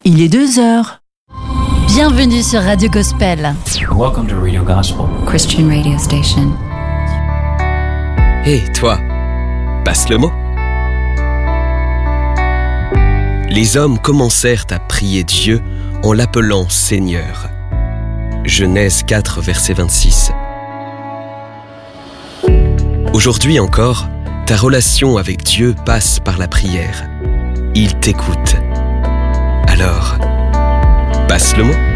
Il est 2h. Bienvenue sur Radio Gospel. Welcome to Radio Gospel. Christian radio station. Hé, toi, passe le mot. Les hommes commencèrent à prier Dieu en l'appelant Seigneur. Genèse 4, verset 26. Aujourd'hui encore, ta relation avec Dieu passe par la prière. Il t'écoute. Alors, passe le mot.